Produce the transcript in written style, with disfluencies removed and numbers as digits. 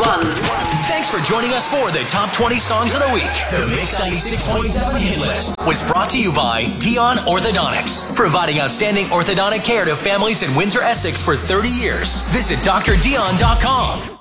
Thanks for joining us for the Top 20 Songs of the Week. The Mix 96.7 Hit List was brought to you by Dion Orthodontics, providing outstanding orthodontic care to families in Windsor, Essex for 30 years. Visit drdion.com.